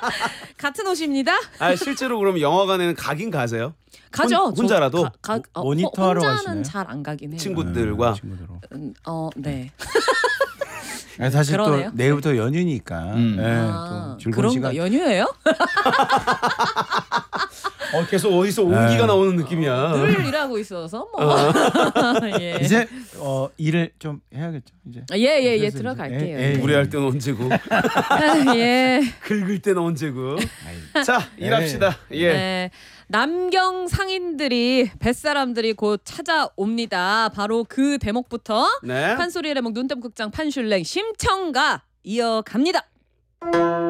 같은 옷입니다. 아 실제로 그럼 영화관에는 가긴 가세요? 가죠. 혼자라도 모니터하러 혼자는 가시나요? 잘 안 가긴 해요. 친구들과. 친구들로. 네. 사실 그러네요. 또 내일부터 연휴니까 또 즐거운 그런가 시간. 연휴예요? 계속 어디서 온기가 나오는 느낌이야. 늘 일하고 있어서 뭐. 예. 이제 일을 좀 해야겠죠. 이제. 예 그래서 들어갈게요. 이제, 무례할 때는 언제고 예. 긁을 때는 언제고. 자 일합시다. 예. 네. 남경 상인들이 뱃사람들이 곧 찾아옵니다. 바로 그 대목부터 네. 판소리의 대목 눈땀극장 판슐랭 심청가 이어갑니다.